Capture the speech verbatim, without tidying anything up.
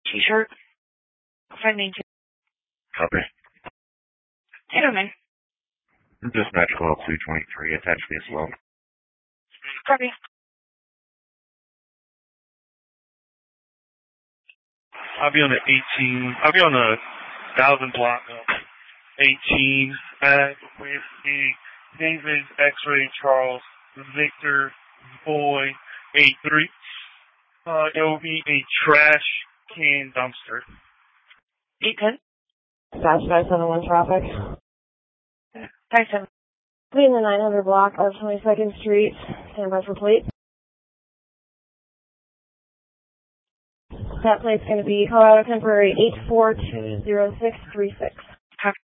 T-shirt. Finding two. Copy. Hey, man. Dispatch call two twenty-three, attached to as well. Copy. I'll be on the eighteen, I'll be on the thousand block of eighteen, back with the David X-Ray Charles Victor Boy eight three. Uh, it will be a trash can dumpster. eight ten. Dispatch five seven one traffic. five seven. Be in the nine hundred block of twenty-second Street. Stand by for plate. That plate's going to be Colorado Temporary eight four two zero six three six.